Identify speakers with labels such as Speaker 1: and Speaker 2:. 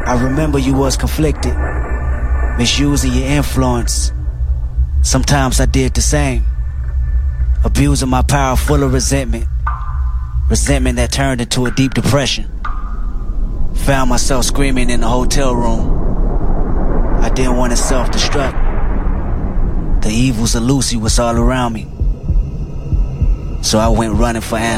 Speaker 1: I remember you was conflicted, misusing your influence. Sometimes I did the same, abusing my power full of resentment that turned into a deep depression. Found myself screaming in the hotel room. I didn't want to self-destruct. The evils of Lucy was all around me, so I went running for